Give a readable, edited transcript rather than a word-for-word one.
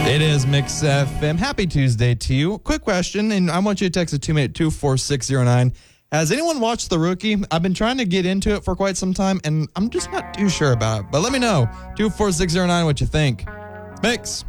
It is Mix FM. Happy Tuesday to you. Quick question, and I want you to text it to me at 24609. Has anyone watched The Rookie? I've been trying to get into it for quite some time, and I'm just not too sure about it. But let me know. 24609 what you think. Mix.